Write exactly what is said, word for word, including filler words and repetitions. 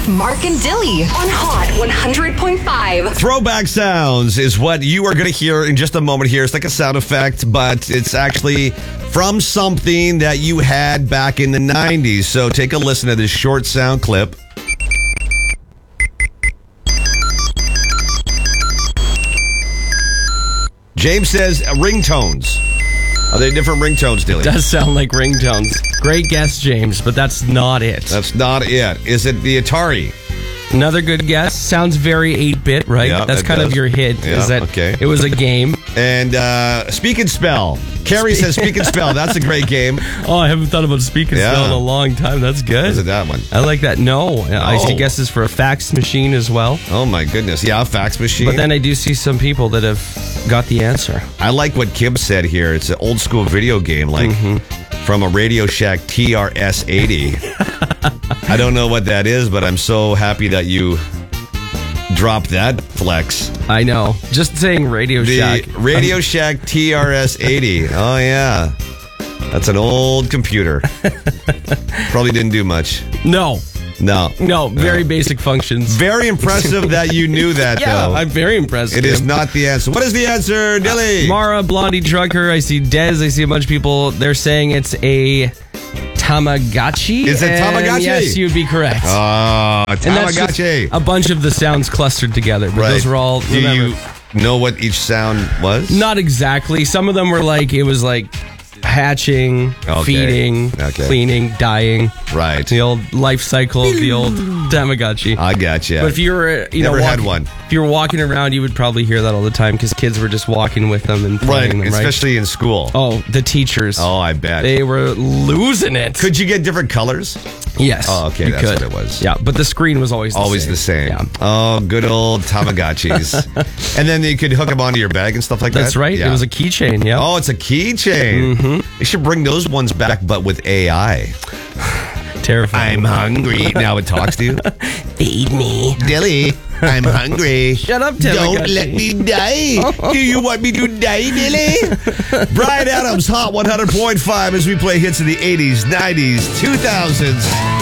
Mark and Dilly on Hot one hundred point five. Throwback sounds is what you are going to hear in just a moment here. It's like a sound effect, but it's actually from something that you had back in the nineties. So take a listen to this short sound clip. James says uh, ringtones. Are they different ringtones, Dilly? Does sound like ringtones. Great guess, James, but that's not it. That's not it. Is it the Atari? Another good guess. Sounds very eight-bit, right? Yeah, that's it kind does. of your hit. Yeah, is that okay. It was a game. And uh, Speak and Spell. Carrie says Speak and Spell. That's a great game. Oh, I haven't thought about Speak and Yeah. Spell in a long time. That's good. Is it that one? I like that. No, I see Oh. guesses for a fax machine as well. Oh, my goodness. Yeah, fax machine. But then I do see some people that have got the answer. I like what Kim said here. It's an old school video game, like from a Radio Shack T R S eighty. I don't know what that is, but I'm so happy that you dropped that flex. I know. Just saying Radio The Shack. Radio Shack T R S eighty. Oh, yeah. That's an old computer. Probably didn't do much. No. No. No. Very basic functions. Very impressive that you knew that, yeah, though. I'm very impressed. It is not the answer. What is the answer, Dilly? Mara, Blondie Trucker. I see Dez. I see a bunch of people. They're saying it's a Tamagotchi. Is it and Tamagotchi? Yes, you'd be correct. Oh, and that's just Tamagotchi. a bunch of the sounds clustered together. But Right. those were all. Do Remember, you know what each sound was? not exactly. Some of them were like, it was like hatching, Okay. feeding, Okay. cleaning, dying. Right. The old life cycle of the old Tamagotchi. I gotcha. But if you were, you Never know, had walking- one. If you were walking around, you would probably hear that all the time because kids were just walking with them and Right, playing them, right? especially in school. Oh, the teachers. Oh, I bet. They were losing it. Could you get different colors? Yes. Oh, okay, you that's could. what it was. Yeah, but the screen was always the Always same. the same. Yeah. Oh, good old Tamagotchis. And then you could hook them onto your bag and stuff like that? That's right. Yeah. It was a keychain, yeah. Oh, it's a keychain. Mm-hmm. They should bring those ones back, but with A I. Terrifying. I'm hungry. Now it talks to you. Feed me. Dilly, I'm hungry. Shut up, Don't Tamagotchi. let me die. Do you want me to die, Dilly? Brian Adams, Hot one hundred point five as we play hits of the eighties, nineties, two thousands.